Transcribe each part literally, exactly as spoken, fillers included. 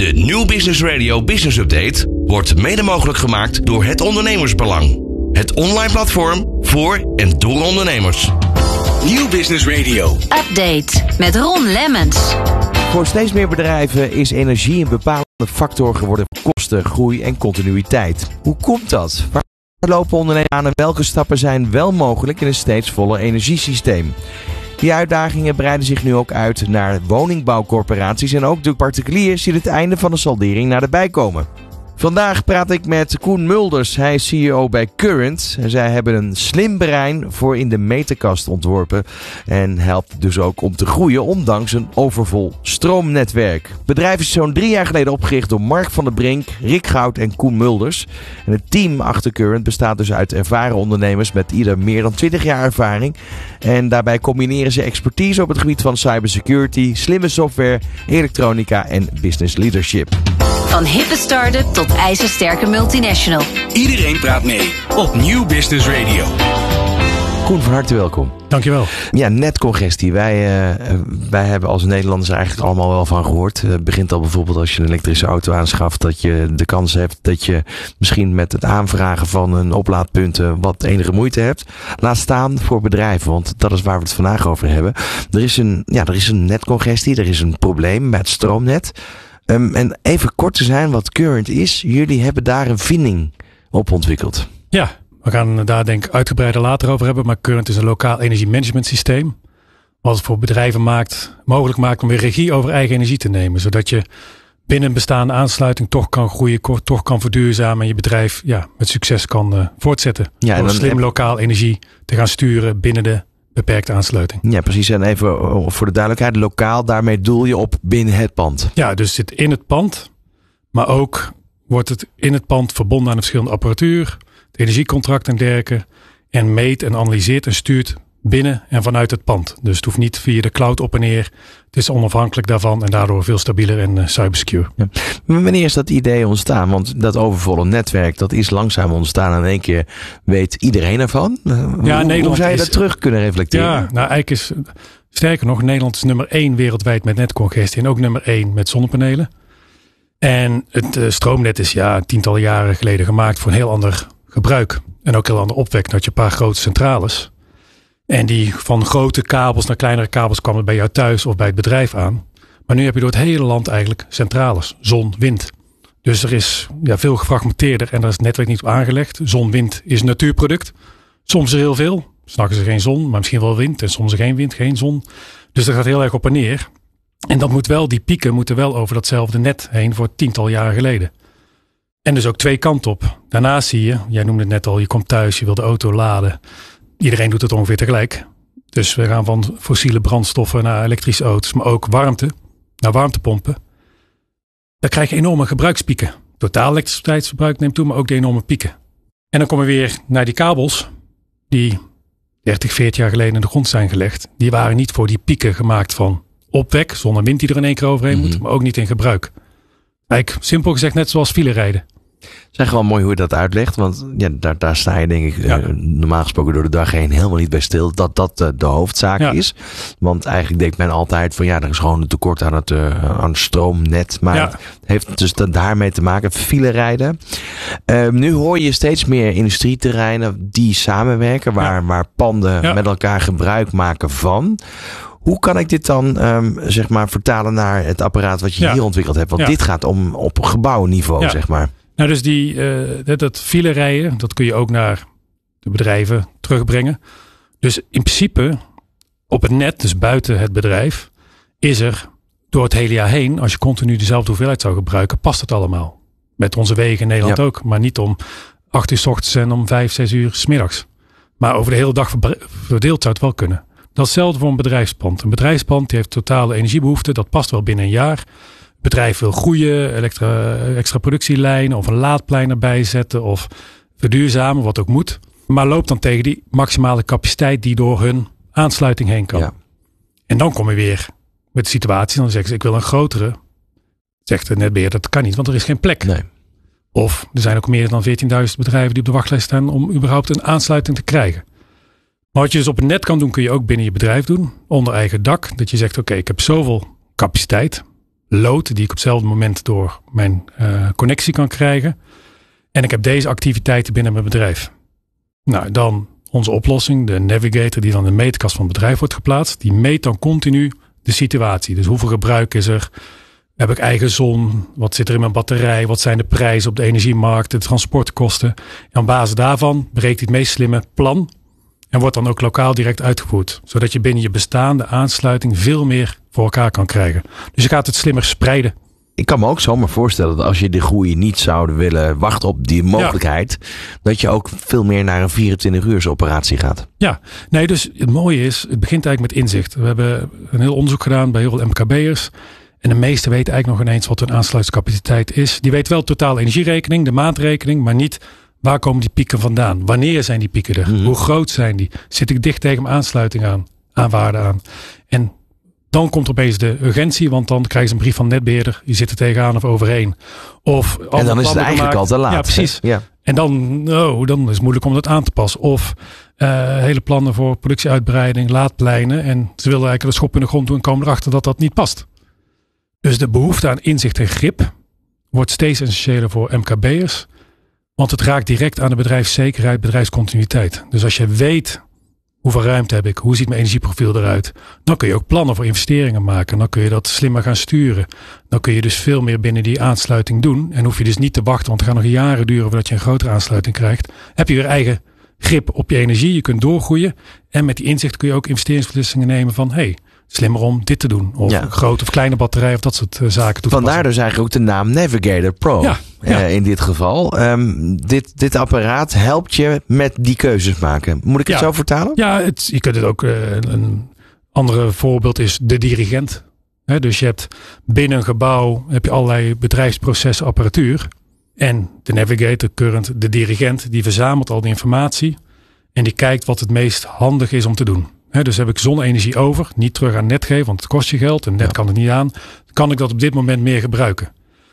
De Nieuw Business Radio Business Update wordt mede mogelijk gemaakt door Het Ondernemersbelang. Het online platform voor en door ondernemers. Nieuw Business Radio. Update met Ron Lemmens. Voor steeds meer bedrijven is energie een bepalende factor geworden voor kosten, groei en continuïteit. Hoe komt dat? Waar lopen ondernemers aan en welke stappen zijn wel mogelijk in een steeds voller energiesysteem? Die uitdagingen breiden zich nu ook uit naar woningbouwcorporaties en ook de particuliers die het einde van de saldering naderbij komen. Vandaag praat ik met Koen Mulders. Hij is C E O bij Current. Zij hebben een slim brein voor in de meterkast ontworpen en helpt dus ook om te groeien ondanks een overvol stroomnetwerk. Het bedrijf is zo'n drie jaar geleden opgericht door Mark van der Brink, Rick Goud en Koen Mulders. En het team achter Current bestaat dus uit ervaren ondernemers met ieder meer dan twintig jaar ervaring. En daarbij combineren ze expertise op het gebied van cybersecurity, slimme software, elektronica en business leadership. Van hippe start-up tot ijzersterke multinational. Iedereen praat mee op Nieuw Business Radio. Koen, van harte welkom. Dankjewel. Ja, netcongestie. Wij, uh, wij hebben als Nederlanders eigenlijk allemaal wel van gehoord. Het uh, begint al bijvoorbeeld als je een elektrische auto aanschaft, dat je de kans hebt dat je misschien met het aanvragen van een oplaadpunt uh, wat enige moeite hebt. Laat staan voor bedrijven, want dat is waar we het vandaag over hebben. Er is een, ja, er is een netcongestie, er is een probleem met het stroomnet. Um, en even kort te zijn wat Current is. Jullie hebben daar een vinding op ontwikkeld. Ja, we gaan daar denk ik uitgebreider later over hebben. Maar Current is een lokaal energiemanagement systeem. Wat het voor bedrijven maakt, mogelijk maakt om weer regie over eigen energie te nemen. Zodat je binnen een bestaande aansluiting toch kan groeien, toch kan verduurzamen. En je bedrijf ja, met succes kan uh, voortzetten. Ja, en door slim heb... lokaal energie te gaan sturen binnen de beperkte aansluiting. Ja, precies. En even voor de duidelijkheid, lokaal, daarmee doel je op binnen het pand. Ja, dus het zit in het pand, maar ook wordt het in het pand verbonden aan de verschillende apparatuur, het energiecontract en dergelijke, en meet en analyseert en stuurt binnen en vanuit het pand. Dus het hoeft niet via de cloud op en neer. Het is onafhankelijk daarvan en daardoor veel stabieler en uh, cybersecure. Ja. Wanneer is dat idee ontstaan? Want dat overvolle netwerk, dat is langzaam ontstaan. En in één keer weet iedereen ervan. Ja, hoe, Nederland hoe zou je is, dat terug kunnen reflecteren? Ja, nou eigenlijk is, sterker nog, Nederland is nummer één wereldwijd met netcongestie. En ook nummer één met zonnepanelen. En het uh, stroomnet is ja tientallen jaren geleden gemaakt voor een heel ander gebruik. En ook heel ander opwek. Dat je een paar grote centrales. En die van grote kabels naar kleinere kabels kwamen bij jou thuis of bij het bedrijf aan. Maar nu heb je door het hele land eigenlijk centrales. Zon, wind. Dus er is ja, veel gefragmenteerder en daar is het netwerk niet op aangelegd. Zon, wind is een natuurproduct. Soms is er heel veel. S'nachts is er geen zon, maar misschien wel wind. En soms is er geen wind, geen zon. Dus dat gaat heel erg op en neer. En dat moet wel, die pieken moeten wel over datzelfde net heen voor tiental jaren geleden. En dus ook twee kanten op. Daarnaast zie je, jij noemde het net al, je komt thuis, je wil de auto laden. Iedereen doet het ongeveer tegelijk. Dus we gaan van fossiele brandstoffen naar elektrische auto's, maar ook warmte, naar warmtepompen. Dan krijg je enorme gebruikspieken. Totaal elektriciteitsverbruik neemt toe, maar ook de enorme pieken. En dan komen we weer naar die kabels die dertig, veertig jaar geleden in de grond zijn gelegd. Die waren niet voor die pieken gemaakt van opwek, zonder wind die er in één keer overheen moet, mm-hmm. maar ook niet in gebruik. Eigenlijk simpel gezegd net zoals filerijden. Het is echt wel mooi hoe je dat uitlegt. Want ja, daar, daar sta je denk ik ja. uh, normaal gesproken door de dag heen helemaal niet bij stil. Dat dat uh, de hoofdzaak ja. is. Want eigenlijk denkt men altijd van ja, er is gewoon een tekort aan het, uh, aan het stroomnet. Maar ja. het heeft dus daarmee te maken. Filerijden. Uh, nu hoor je steeds meer industrieterreinen die samenwerken. Waar, ja. waar panden ja. met elkaar gebruik maken van. Hoe kan ik dit dan um, zeg maar vertalen naar het apparaat wat je ja. hier ontwikkeld hebt? Want ja. dit gaat om op gebouwniveau, ja. zeg maar. Nou, dus die, uh, dat, dat filerijden, dat kun je ook naar de bedrijven terugbrengen. Dus in principe op het net, dus buiten het bedrijf, is er door het hele jaar heen, als je continu dezelfde hoeveelheid zou gebruiken, past het allemaal. Met onze wegen in Nederland ja. ook, maar niet om acht uur 's ochtends en om vijf, zes uur 's middags. Maar over de hele dag verdeeld zou het wel kunnen. Dat is hetzelfde voor een bedrijfspand. Een bedrijfspand die heeft totale energiebehoefte. Dat past wel binnen een jaar. Het bedrijf wil groeien, extra, extra productielijnen of een laadplein erbij zetten of verduurzamen, wat ook moet. Maar loopt dan tegen die maximale capaciteit die door hun aansluiting heen kan. Ja. En dan kom je weer met de situatie. Dan zeggen ze, ik wil een grotere. Zegt de netbeheerder, dat kan niet, want er is geen plek. Nee. Of er zijn ook meer dan veertienduizend bedrijven die op de wachtlijst staan om überhaupt een aansluiting te krijgen. Maar wat je dus op het net kan doen, kun je ook binnen je bedrijf doen. Onder eigen dak. Dat je zegt, oké, okay, ik heb zoveel capaciteit. load die ik op hetzelfde moment door mijn uh, connectie kan krijgen. En ik heb deze activiteiten binnen mijn bedrijf. Nou, dan onze oplossing, de Navigator, die dan in de meetkast van het bedrijf wordt geplaatst. Die meet dan continu de situatie. Dus hoeveel gebruik is er? Heb ik eigen zon? Wat zit er in mijn batterij? Wat zijn de prijzen op de energiemarkt? De transportkosten? En op basis daarvan berekent hij het meest slimme plan. En wordt dan ook lokaal direct uitgevoerd. Zodat je binnen je bestaande aansluiting veel meer voor elkaar kan krijgen. Dus je gaat het slimmer spreiden. Ik kan me ook zomaar voorstellen dat als je de groei niet zou willen wachten op die mogelijkheid. Ja. Dat je ook veel meer naar een vierentwintig uur operatie gaat. Ja, nee, dus het mooie is, het begint eigenlijk met inzicht. We hebben een heel onderzoek gedaan bij heel veel M K B'ers. En de meesten weten eigenlijk nog ineens wat hun aansluitingscapaciteit is. Die weten wel totale energierekening, de maandrekening, maar niet waar komen die pieken vandaan? Wanneer zijn die pieken er? Mm-hmm. Hoe groot zijn die? Zit ik dicht tegen mijn aansluiting aan? Aan waarde aan? En dan komt er opeens de urgentie, want dan krijgen ze een brief van netbeheerder. Je zit er tegenaan of overheen. Of en dan is het eigenlijk gemaakt. Al te laat. Ja, precies. Ja. En dan, oh, dan is het moeilijk om dat aan te passen. Of uh, hele plannen voor productieuitbreiding, laadpleinen. En ze willen eigenlijk de schop in de grond doen en komen erachter dat dat niet past. Dus de behoefte aan inzicht en grip wordt steeds essentiëler voor M K B'ers. Want het raakt direct aan de bedrijfszekerheid, bedrijfscontinuïteit. Dus als je weet hoeveel ruimte heb ik, hoe ziet mijn energieprofiel eruit, dan kun je ook plannen voor investeringen maken. Dan kun je dat slimmer gaan sturen. Dan kun je dus veel meer binnen die aansluiting doen. En hoef je dus niet te wachten, want het gaat nog jaren duren voordat je een grotere aansluiting krijgt. Heb je weer eigen grip op je energie, je kunt doorgroeien. En met die inzicht kun je ook investeringsbeslissingen nemen van, hey, slimmer om dit te doen. Of ja. grote of kleine batterij of dat soort uh, zaken toepassen. Vandaar dus eigenlijk ook de naam Navigator Pro. Ja, ja. Uh, in dit geval. Um, dit, dit apparaat helpt je met die keuzes maken. Moet ik het ja. zo vertalen? Ja, het, je kunt het ook. Uh, een andere voorbeeld is de dirigent. He, dus je hebt binnen een gebouw heb je allerlei bedrijfsprocessen, apparatuur. En de Navigator Current, de dirigent, die verzamelt al die informatie. En die kijkt wat het meest handig is om te doen. He, dus heb ik zonne-energie over, niet terug aan net geven, want het kost je geld en net ja. kan het niet aan. Kan ik dat op dit moment meer gebruiken?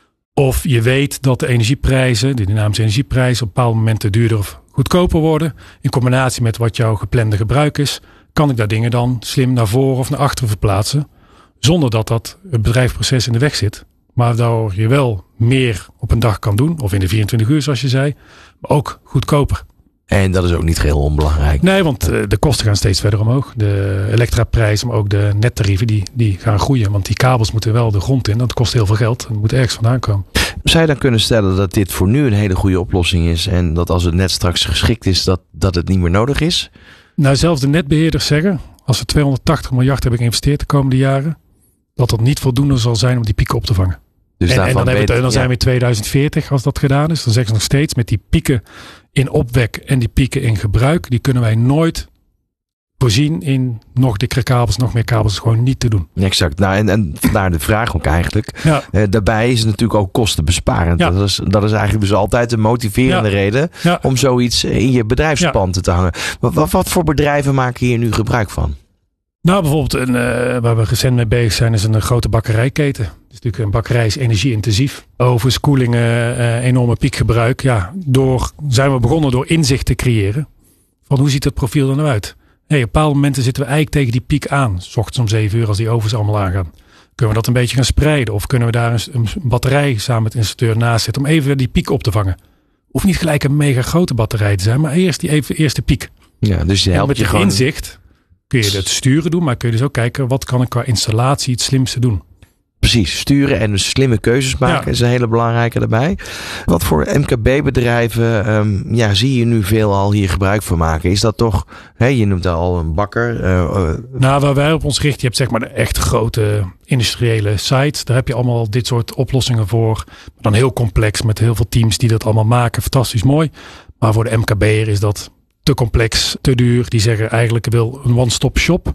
Of je weet dat de energieprijzen, de dynamische energieprijzen, op bepaalde momenten duurder of goedkoper worden. In combinatie met wat jouw geplande gebruik is, kan ik daar dingen dan slim naar voren of naar achteren verplaatsen. Zonder dat dat het bedrijfsproces in de weg zit. Maar waardoor je wel meer op een dag kan doen, of in de vierentwintig uur zoals je zei, maar ook goedkoper. En dat is ook niet geheel onbelangrijk. Nee, want uh, de kosten gaan steeds verder omhoog. De elektraprijzen, maar ook de nettarieven, die, die gaan groeien. Want die kabels moeten wel de grond in. Dat kost heel veel geld. Dat moet ergens vandaan komen. Zou je dan kunnen stellen dat dit voor nu een hele goede oplossing is? En dat als het net straks geschikt is, dat, dat het niet meer nodig is? Nou, zelfs de netbeheerders zeggen, als we tweehonderdtachtig miljard hebben geïnvesteerd de komende jaren, dat dat niet voldoende zal zijn om die pieken op te vangen. Dus en, en dan, weet, het, dan zijn ja. we in tweeduizend veertig als dat gedaan is. Dan zeggen ze nog steeds met die pieken in opwek en die pieken in gebruik. Die kunnen wij nooit voorzien in nog dikkere kabels, nog meer kabels. Gewoon niet te doen. Exact. Nou, en, en vandaar de vraag ook eigenlijk. Ja. Uh, daarbij is het natuurlijk ook kostenbesparend. Ja. Dat, is, dat is eigenlijk dus altijd een motiverende ja. reden ja. om zoiets in je bedrijfspand ja. te hangen. Wat, wat, wat voor bedrijven maken hier nu gebruik van? Nou, bijvoorbeeld een, uh, waar we recent mee bezig zijn, is een grote bakkerijketen. Dus natuurlijk een bakkerij is energie-intensief. Ovens, koelingen, uh, enorme piekgebruik. Ja, door, zijn we begonnen door inzicht te creëren. Van hoe ziet het profiel er nou uit? Hey, op bepaalde momenten zitten we eigenlijk tegen die piek aan. 's Ochtends om zeven uur als die ovens allemaal aangaan. Kunnen we dat een beetje gaan spreiden? Of kunnen we daar een, een batterij samen met de installateur naast zetten om even die piek op te vangen? Hoeft niet gelijk een mega grote batterij te zijn, maar eerst die even eerst de piek. Ja, dus je helpt met je gewoon inzicht kun je het sturen doen, maar kun je dus ook kijken wat kan ik qua installatie het slimste doen. Precies, sturen en dus slimme keuzes maken ja. is een hele belangrijke daarbij. Wat voor M K B-bedrijven um, ja, zie je nu veel al hier gebruik van maken? Is dat toch, hè, je noemt al een bakker. Uh, uh, nou, waar wij op ons richten, je hebt zeg maar de echt grote industriële sites. Daar heb je allemaal dit soort oplossingen voor. Dan heel complex met heel veel teams die dat allemaal maken. Fantastisch mooi. Maar voor de M K B'er is dat te complex, te duur. Die zeggen eigenlijk, ik wil een one-stop shop.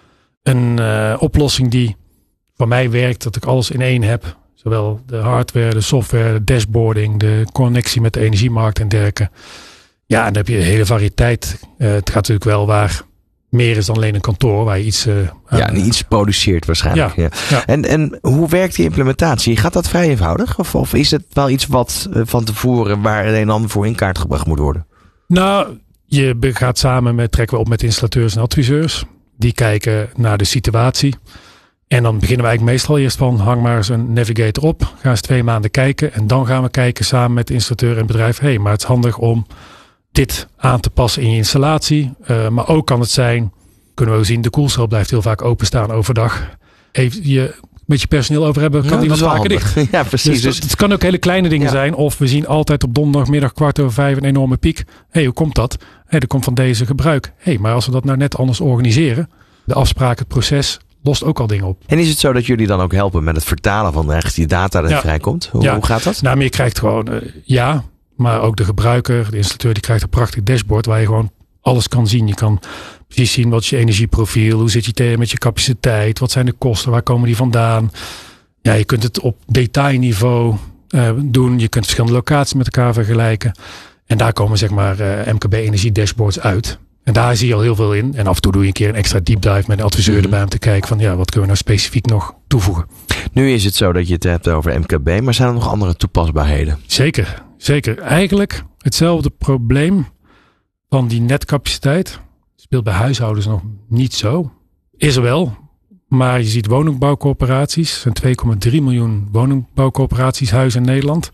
Een uh, oplossing die voor mij werkt, dat ik alles in één heb. Zowel de hardware, de software, de dashboarding, de connectie met de energiemarkt en dergelijke. Ja, en dan heb je een hele variëteit. Uh, het gaat natuurlijk wel waar meer is dan alleen een kantoor waar je iets... Uh, ja, uh, iets produceert waarschijnlijk. Ja, ja. Ja. En, en hoe werkt die implementatie? Gaat dat vrij eenvoudig? Of, of is het wel iets wat uh, van tevoren waar een en ander voor in kaart gebracht moet worden? Nou, je gaat samen met, trekken we op met installateurs en adviseurs. Die kijken naar de situatie. En dan beginnen we eigenlijk meestal eerst van, hang maar eens een navigator op. Ga eens twee maanden kijken. En dan gaan we kijken samen met de installateur en het bedrijf. Hé, hey, maar het is handig om dit aan te passen in je installatie. Uh, maar ook kan het zijn, kunnen we zien, de koelcel blijft heel vaak openstaan overdag. Even je met je personeel over hebben, kan Ja, die wat dat is wel vaker handig. dicht. Ja, precies. Dus, Dus, dat- het kan ook hele kleine dingen Ja. zijn. Of we zien altijd op donderdagmiddag kwart over vijf een enorme piek. Hé, hey, hoe komt dat? Hé, hey, dat komt van deze gebruik. Hé, hey, maar als we dat nou net anders organiseren, de afspraak, het proces, lost ook al dingen op. en is het zo dat jullie dan ook helpen met het vertalen van ergens die data dat Ja. vrijkomt? Hoe, Ja. hoe gaat dat? Nou, maar je krijgt gewoon, uh, ja, maar ook de gebruiker, de installateur, die krijgt een prachtig dashboard waar je gewoon alles kan zien. Je kan precies zien wat is je energieprofiel, hoe zit je tegen met je capaciteit, wat zijn de kosten, waar komen die vandaan. Ja, je kunt het op detailniveau uh, doen. Je kunt verschillende locaties met elkaar vergelijken. En daar komen zeg maar uh, M K B energie dashboards uit. En daar zie je al heel veel in. En af en toe doe je een keer een extra deep dive met een adviseur Mhm. erbij om te kijken van ja, wat kunnen we nou specifiek nog toevoegen. Nu is het zo dat je het hebt over M K B, maar zijn er nog andere toepasbaarheden? Zeker, zeker. Eigenlijk hetzelfde probleem van die netcapaciteit speelt bij huishoudens nog niet zo. Is er wel, maar je ziet woningbouwcorporaties, er zijn twee komma drie miljoen woningbouwcorporaties huizen in Nederland.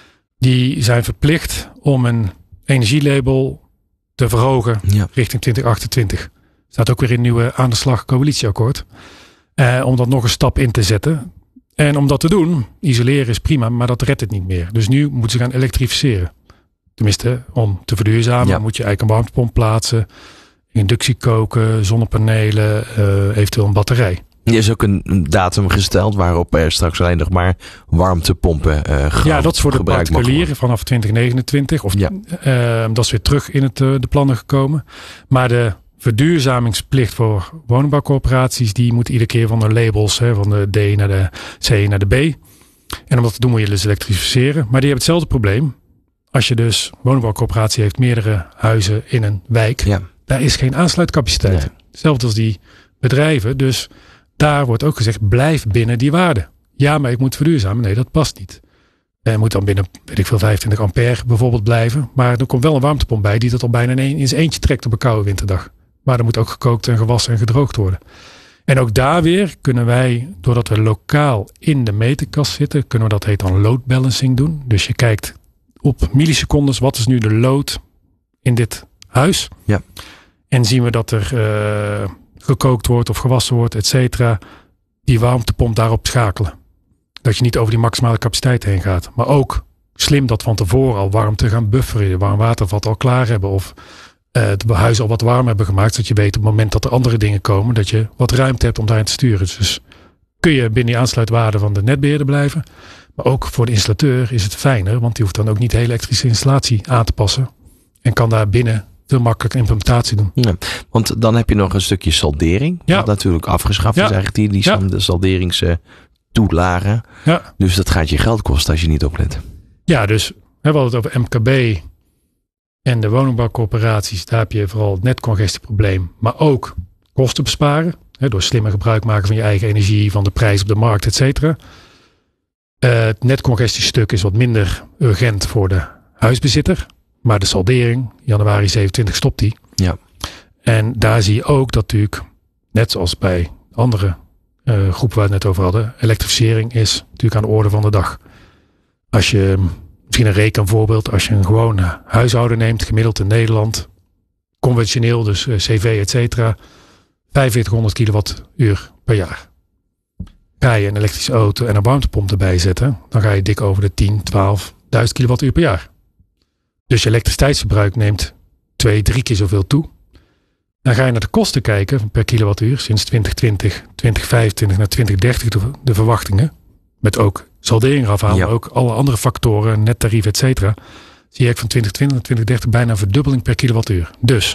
Die zijn verplicht om een energielabel te verhogen Ja. richting twintig achtentwintig. Staat ook weer in het nieuwe aan de slag coalitieakkoord. Eh, om dat nog een stap in te zetten. En om dat te doen, isoleren is prima, maar dat redt het niet meer. Dus nu moeten ze gaan elektrificeren. Tenminste, om te verduurzamen Ja. moet je eigenlijk een warmtepomp plaatsen. Inductie koken, zonnepanelen, uh, eventueel een batterij. Er is ook een datum gesteld waarop er straks alleen nog maar warmtepompen uh, ge- Ja, dat is voor de gebruikt mogen particulieren vanaf twintig negenentwintig. Of, Ja. uh, dat is weer terug in het, uh, de plannen gekomen. Maar de verduurzamingsplicht voor woningbouwcorporaties, die moet iedere keer van de labels, hè, van de D naar de C naar de B. En om dat te doen moet je dus elektrificeren. Maar die hebben hetzelfde probleem. Als je dus woningbouwcorporatie heeft meerdere huizen in een wijk, Ja. daar is geen aansluitcapaciteit. Nee. Hetzelfde als die bedrijven. Dus daar wordt ook gezegd, blijf binnen die waarde. Ja, maar ik moet verduurzamen. Nee, dat past niet. En moet dan binnen, weet ik veel, vijfentwintig ampère bijvoorbeeld blijven. Maar er komt wel een warmtepomp bij die dat al bijna in, een, in zijn eentje trekt op een koude winterdag. Maar er moet ook gekookt en gewassen en gedroogd worden. En ook daar weer kunnen wij, doordat we lokaal in de meterkast zitten, kunnen we dat heet dan load balancing doen. Dus je kijkt op millisecondes, wat is nu de load in dit huis? Ja. En zien we dat er uh, gekookt wordt of gewassen wordt, et cetera. Die warmtepomp daarop schakelen. Dat je niet over die maximale capaciteit heen gaat. Maar ook slim dat van tevoren al warmte gaan bufferen. Je warm watervat al klaar hebben. Of uh, het huis al wat warm hebben gemaakt. Zodat je weet op het moment dat er andere dingen komen. Dat je wat ruimte hebt om daarin te sturen. Dus kun je binnen die aansluitwaarde van de netbeheerder blijven. Maar ook voor de installateur is het fijner. Want die hoeft dan ook niet de hele elektrische installatie aan te passen. En kan daar binnen veel makkelijker implementatie doen. Ja, want dan heb je nog een stukje saldering. Ja. Wat natuurlijk afgeschaft Ja. is eigenlijk die, die Ja. de salderingstoelagen. Ja. Dus dat gaat je geld kosten als je niet oplet. Ja, dus we hadden het over M K B en de woningbouwcorporaties. Daar heb je vooral het netcongestieprobleem. Maar ook kosten besparen. Hè, door slimmer gebruik maken van je eigen energie, van de prijs op de markt, et cetera. Uh, het netcongestiestuk is wat minder urgent voor de huisbezitter. Maar de saldering, januari zevenentwintig stopt die. Ja. En daar zie je ook dat natuurlijk, net zoals bij andere uh, groepen waar we het net over hadden, elektrificering is natuurlijk aan de orde van de dag. Als je, misschien een rekenvoorbeeld, als je een gewoon huishouden neemt, gemiddeld in Nederland, conventioneel, dus uh, C V, et cetera, vijfenveertighonderd kilowattuur per jaar. Ga je een elektrische auto en een warmtepomp erbij zetten, dan ga je dik over de tien, twaalfduizend kilowattuur per jaar. Dus je elektriciteitsverbruik neemt twee, drie keer zoveel toe. Dan ga je naar de kosten kijken per kilowattuur sinds twintig twintig, twintig vijfentwintig naar twintig dertig de, de verwachtingen. Met ook saldering afhalen, Ja. maar ook alle andere factoren, nettarief, et cetera. Zie je van twintig twintig naar twintig dertig bijna een verdubbeling per kilowattuur. Dus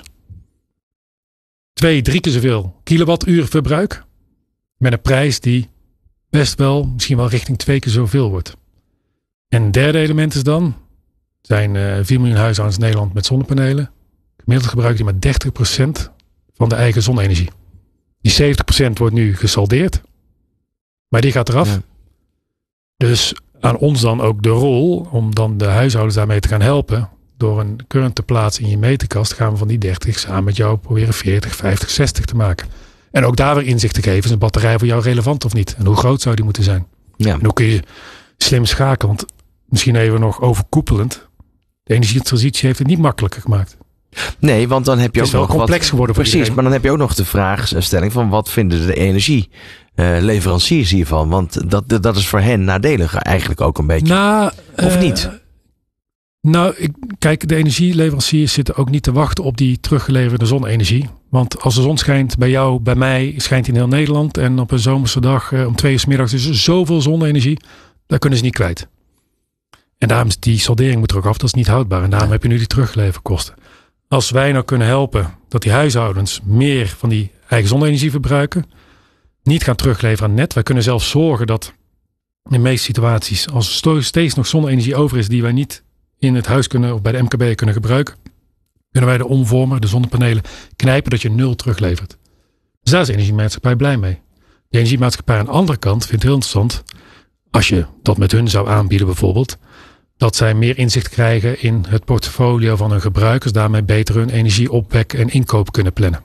twee, drie keer zoveel kilowattuur verbruik. Met een prijs die best wel, misschien wel richting twee keer zoveel wordt. En een derde element is dan, er zijn uh, vier miljoen huishoudens in Nederland met zonnepanelen. Gemiddeld gebruiken die maar dertig procent van de eigen zonne-energie. Die zeventig procent wordt nu gesaldeerd. Maar die gaat eraf. Ja. Dus aan ons dan ook de rol om dan de huishoudens daarmee te gaan helpen. Door een current te plaatsen in je meterkast gaan we van die dertig samen met jou proberen veertig, vijftig, zestig te maken. En ook daar weer inzicht te geven. Is een batterij voor jou relevant of niet? En hoe groot zou die moeten zijn? Ja. En hoe kun je slim schakelen? Want misschien even nog overkoepelend. De energietransitie heeft het niet makkelijker gemaakt. Nee, want dan heb je het ook is wel nog complex wat, geworden voor precies, iedereen. maar dan heb je ook nog de vraagstelling van wat vinden de energieleveranciers uh, hiervan? Want dat, dat is voor hen nadelig eigenlijk ook een beetje. Nou, of uh, niet? Nou, ik, kijk, de energieleveranciers zitten ook niet te wachten op die teruggeleverde zonne-energie. Want als de zon schijnt bij jou, bij mij, schijnt in heel Nederland. En op een zomerse dag uh, om twee uur 's middags is er zoveel zonne-energie. Daar kunnen ze niet kwijt. En daarom is die saldering moet er ook af. Dat is niet houdbaar. En daarom heb je nu die teruggeleverde kosten. Als wij nou kunnen helpen dat die huishoudens meer van die eigen zonne-energie verbruiken. Niet gaan terugleveren aan het net. Wij kunnen zelfs zorgen dat in de meeste situaties, als er steeds nog zonne-energie over is die wij niet in het huis kunnen of bij de M K B kunnen gebruiken, kunnen wij de omvormer, de zonnepanelen, knijpen dat je nul teruglevert. Dus daar is de energiemaatschappij blij mee. De energiemaatschappij aan de andere kant vindt het heel interessant, als je dat met hun zou aanbieden bijvoorbeeld, dat zij meer inzicht krijgen in het portfolio van hun gebruikers, daarmee beter hun energieopwek en inkoop kunnen plannen.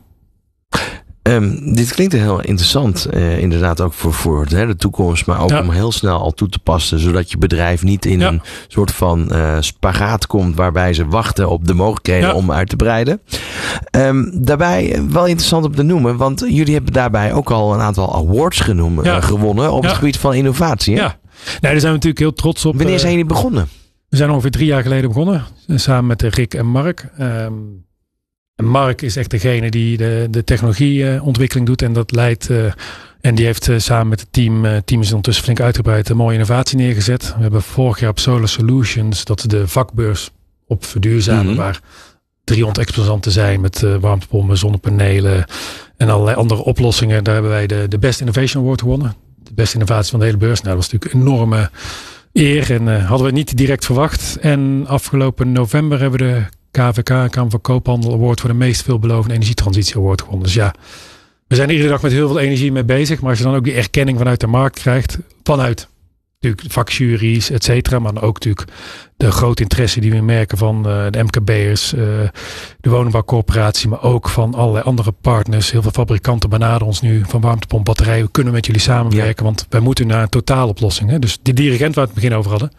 Um, dit klinkt heel interessant, uh, inderdaad ook voor, voor hè, de toekomst, maar ook ja. om heel snel al toe te passen, zodat je bedrijf niet in ja. een soort van uh, spagaat komt waarbij ze wachten op de mogelijkheden ja. om uit te breiden. Um, daarbij wel interessant om te noemen, want jullie hebben daarbij ook al een aantal awards genoemd, ja. uh, gewonnen op ja. het gebied van innovatie. Hè? Ja, nee, daar zijn we natuurlijk heel trots op. Wanneer zijn jullie begonnen? We zijn ongeveer drie jaar geleden begonnen, samen met Rick en Mark. Um, En Mark is echt degene die de, de technologieontwikkeling doet. En dat leidt. Uh, en die heeft uh, samen met het team. Het uh, team is ondertussen flink uitgebreid. Een mooie innovatie neergezet. We hebben vorig jaar op Solar Solutions. Dat is de vakbeurs op verduurzamen. Mm-hmm. Waar driehonderd exposanten zijn. Met uh, warmtepompen, zonnepanelen. En allerlei andere oplossingen. Daar hebben wij de, de Best Innovation Award gewonnen. De beste innovatie van de hele beurs. Nou, dat was natuurlijk een enorme eer. En uh, hadden we niet direct verwacht. En afgelopen november hebben we de K V K, Kamer van Koophandel Award voor de meest veelbelovende energietransitie award gewonnen. Dus ja, we zijn iedere dag met heel veel energie mee bezig. Maar als je dan ook die erkenning vanuit de markt krijgt, vanuit natuurlijk vakjuries, et cetera. Maar dan ook natuurlijk de grote interesse die we merken van uh, de M K B'ers, uh, de woningbouwcorporatie, maar ook van allerlei andere partners. Heel veel fabrikanten benaderen ons nu van warmtepomp, batterijen. We kunnen met jullie samenwerken, ja. want wij moeten naar een totaaloplossing. Hè? Dus die dirigent waar we het begin over hadden.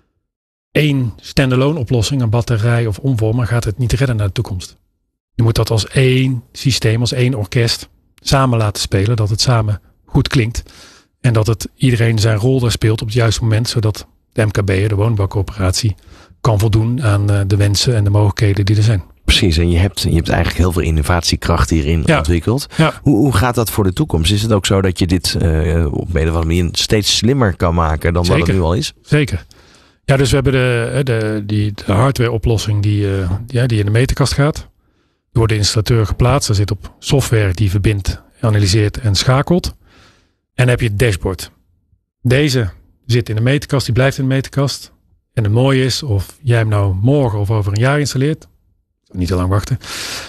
Eén standalone oplossing, een batterij of omvormer, gaat het niet redden naar de toekomst. Je moet dat als één systeem, als één orkest samen laten spelen. Dat het samen goed klinkt. En dat het iedereen zijn rol daar speelt op het juiste moment. Zodat de M K B'er, de woningbouwcorporatie, kan voldoen aan de wensen en de mogelijkheden die er zijn. Precies, en je hebt, je hebt eigenlijk heel veel innovatiekracht hierin ja. ontwikkeld. Ja. Hoe, hoe gaat dat voor de toekomst? Is het ook zo dat je dit uh, op een of andere manier steeds slimmer kan maken dan Zeker. wat het nu al is? Zeker. Ja, dus we hebben de, de, die, de hardware oplossing die, uh, ja, die in de meterkast gaat. Die wordt de installateur geplaatst. Daar zit op software die verbindt, analyseert en schakelt. En dan heb je het dashboard. Deze zit in de meterkast, die blijft in de meterkast. En het mooie is, of jij hem nou morgen of over een jaar installeert. Niet te lang wachten.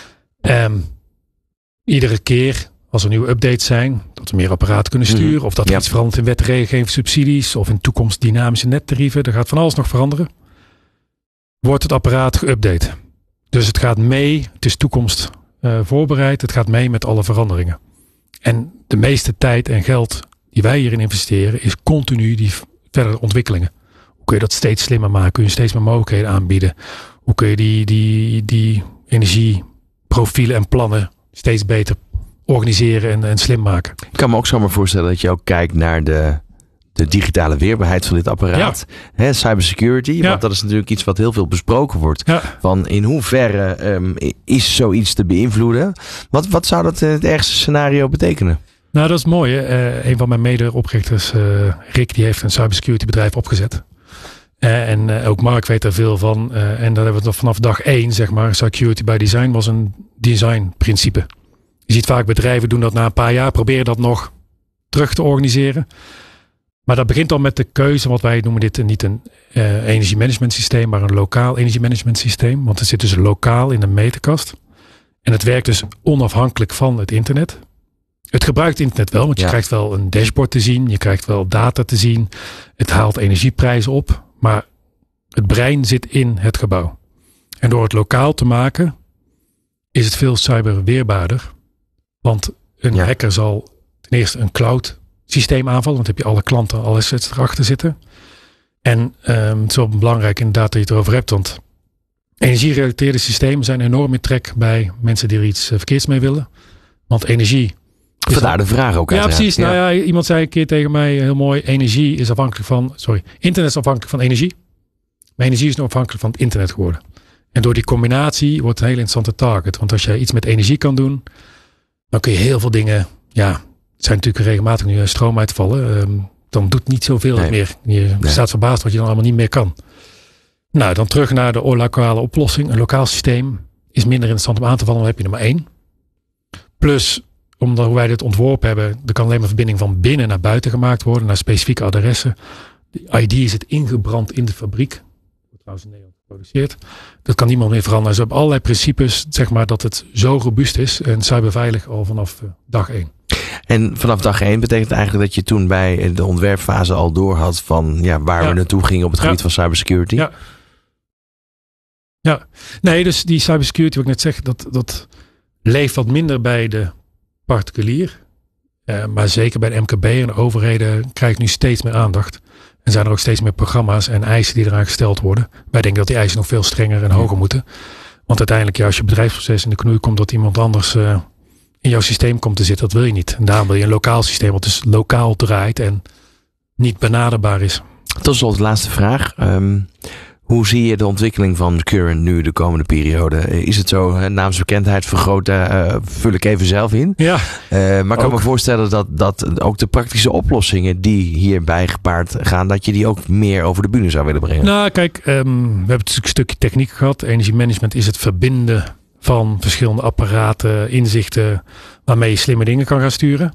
Um, iedere keer als er nieuwe updates zijn, dat we meer apparaten kunnen sturen. Mm. Of dat er ja. iets verandert in wetregeling, subsidies. Of in toekomst dynamische nettarieven. Er gaat van alles nog veranderen. Wordt het apparaat geüpdate. Dus het gaat mee. Het is toekomst uh, voorbereid. Het gaat mee met alle veranderingen. En de meeste tijd en geld die wij hierin investeren, is continu die verdere ontwikkelingen. Hoe kun je dat steeds slimmer maken? Kun je steeds meer mogelijkheden aanbieden? Hoe kun je die, die, die energieprofielen en plannen steeds beter organiseren en, en slim maken? Ik kan me ook zomaar voorstellen dat je ook kijkt naar de, de digitale weerbaarheid van dit apparaat. Ja. Hè, cybersecurity, ja. want dat is natuurlijk iets wat heel veel besproken wordt. Ja. Van in hoeverre um, is zoiets te beïnvloeden? Wat, wat zou dat in het ergste scenario betekenen? Nou, dat is mooi. Uh, een van mijn mede-oprichters, uh, Rick, die heeft een cybersecurity bedrijf opgezet. Uh, en uh, ook Mark weet er veel van. Uh, en dat hebben we vanaf dag één, zeg maar. Security by design was een designprincipe. Je ziet vaak bedrijven doen dat na een paar jaar. Proberen dat nog terug te organiseren. Maar dat begint al met de keuze. Wat wij noemen dit niet een uh, energiemanagement systeem. Maar een lokaal energiemanagement systeem. Want het zit dus lokaal in een meterkast. En het werkt dus onafhankelijk van het internet. Het gebruikt internet wel. Want je ja. krijgt wel een dashboard te zien. Je krijgt wel data te zien. Het haalt energieprijzen op. Maar het brein zit in het gebouw. En door het lokaal te maken is het veel cyberweerbaarder. Want Een Ja. hacker zal ten eerste een cloud systeem aanvallen. Want dan heb je alle klanten, alle assets erachter zitten. En um, het is wel belangrijk inderdaad dat je het erover hebt. Want energiegerelateerde systemen zijn enorm in trek bij mensen die er iets uh, verkeerds mee willen. Want energie... Vandaar de vraag ook. Ja, uiteraard. precies. Nou ja, iemand zei een keer tegen mij heel mooi. Energie is afhankelijk van... Sorry, internet is afhankelijk van energie. Maar energie is nu afhankelijk van het internet geworden. En door die combinatie wordt het een hele interessante target. Want als jij iets met energie kan doen... dan kun je heel veel dingen... Ja, het zijn natuurlijk regelmatig nu stroomuitvallen. Um, dan doet niet zoveel Nee. meer. Je Nee. staat verbaasd wat je dan allemaal niet meer kan. Nou, dan terug naar de lokale oplossing. Een lokaal systeem is minder interessant om aan te vallen. Dan heb je er maar één. Plus, omdat hoe wij dit ontworpen hebben... er kan alleen maar verbinding van binnen naar buiten gemaakt worden. Naar specifieke adressen. De I D zit ingebrand in de fabriek. Wordt trouwens in Nederland geproduceerd. Dat kan niemand meer veranderen. Ze hebben allerlei principes, zeg maar, dat het zo robuust is. En cyberveilig al vanaf dag één. En vanaf dag één betekent eigenlijk dat je toen bij de ontwerpfase al door had van ja, waar Ja. we naartoe gingen op het Ja. gebied van cybersecurity. Ja. Ja, nee, dus die cybersecurity, wat ik net zeg, dat, dat leeft wat minder bij de particulier. Uh, maar zeker bij de M K B en de overheden krijgt nu steeds meer aandacht. En zijn er ook steeds meer programma's en eisen die eraan gesteld worden. Wij denken dat die eisen nog veel strenger en hoger moeten. Want uiteindelijk, ja, als je bedrijfsproces in de knoei komt dat iemand anders uh, in jouw systeem komt te zitten, dat wil je niet. En daarom wil je een lokaal systeem wat dus lokaal draait en niet benaderbaar is. Tot slot de laatste vraag. Um, hoe zie je de ontwikkeling van Current nu de komende periode? Is het zo, hè, naamsbekendheid vergroten, uh, vul ik even zelf in. Ja, Uh, maar ik kan ook. me voorstellen dat, dat ook de praktische oplossingen die hierbij gepaard gaan, dat je die ook meer over de bühne zou willen brengen. Nou, kijk, um, we hebben natuurlijk een stukje techniek gehad. Energiemanagement is het verbinden van verschillende apparaten, inzichten, waarmee je slimme dingen kan gaan sturen.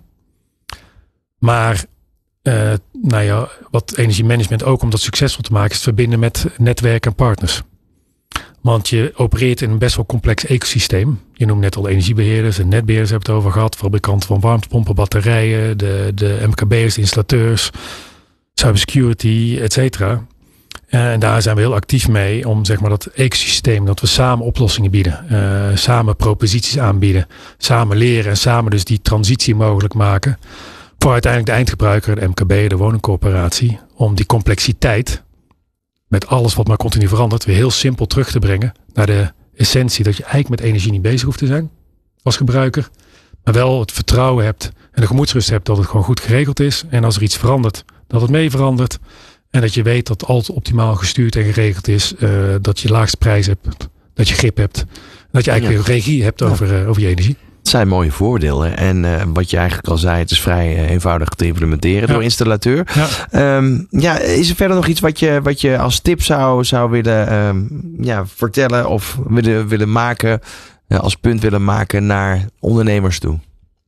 Maar, uh, nou ja, wat energiemanagement ook om dat succesvol te maken, is het verbinden met netwerken en partners. Want je opereert in een best wel complex ecosysteem. Je noemt net al energiebeheerders en netbeheerders hebben het over gehad. Fabrikanten van warmtepompen, batterijen, de, de M K B'ers, de installateurs, cybersecurity, et cetera. En daar zijn we heel actief mee om zeg maar dat ecosysteem, dat we samen oplossingen bieden. Uh, samen proposities aanbieden. Samen leren en samen dus die transitie mogelijk maken. Voor uiteindelijk de eindgebruiker, de M K B, de woningcorporatie. Om die complexiteit, met alles wat maar continu verandert, weer heel simpel terug te brengen naar de essentie. Dat je eigenlijk met energie niet bezig hoeft te zijn als gebruiker. Maar wel het vertrouwen hebt en de gemoedsrust hebt dat het gewoon goed geregeld is. En als er iets verandert, dat het mee verandert. En dat je weet dat alles optimaal gestuurd en geregeld is. Uh, dat je laagste prijs hebt. Dat je grip hebt. Dat je eigenlijk Ja. weer regie hebt over, uh, over je energie. Het zijn mooie voordelen. En uh, wat je eigenlijk al zei, het is vrij uh, eenvoudig te implementeren Ja. door installateur. Ja. Um, ja, is er verder nog iets wat je, wat je als tip zou, zou willen um, ja, vertellen of willen, willen maken, uh, als punt willen maken naar ondernemers toe?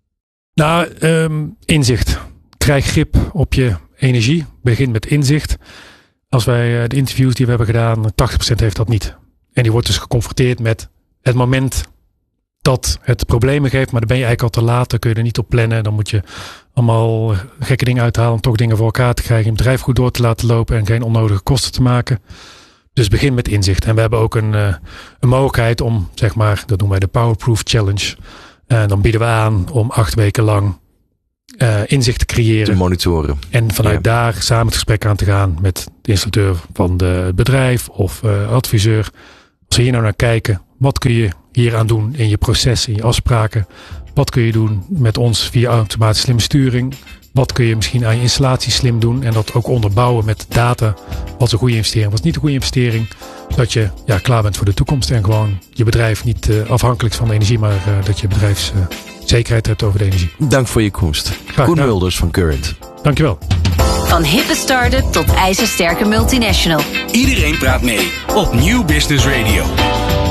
Nou, um, inzicht. Krijg grip op je energie. Begin met inzicht. Als wij uh, de interviews die we hebben gedaan, tachtig procent heeft dat niet. En die wordt dus geconfronteerd met het moment dat het problemen geeft, maar dan ben je eigenlijk al te laat. Dan kun je er niet op plannen. Dan moet je allemaal gekke dingen uithalen om toch dingen voor elkaar te krijgen. Je bedrijf goed door te laten lopen en geen onnodige kosten te maken. Dus begin met inzicht. En we hebben ook een, uh, een mogelijkheid om, zeg maar, dat noemen wij de Powerproof Challenge. En dan bieden we aan om acht weken lang uh, inzicht te creëren. Te monitoren. En vanuit Ja. daar samen het gesprek aan te gaan met de installateur van de, het bedrijf of uh, adviseur. Als we hier nou naar kijken, wat kun je hier aan doen in je proces, in je afspraken? Wat kun je doen met ons via automatische slimme sturing? Wat kun je misschien aan je installatie slim doen? En dat ook onderbouwen met data. Wat is een goede investering, wat is niet een goede investering? Zodat je ja, klaar bent voor de toekomst en gewoon je bedrijf niet uh, afhankelijk is van de energie, maar uh, dat je bedrijfszekerheid uh, hebt over de energie. Dank voor je komst. Graag Koen gedaan. Mulders van Current. Dankjewel. Van hippe start-up tot ijzersterke multinational. Iedereen praat mee op Nieuw Business Radio.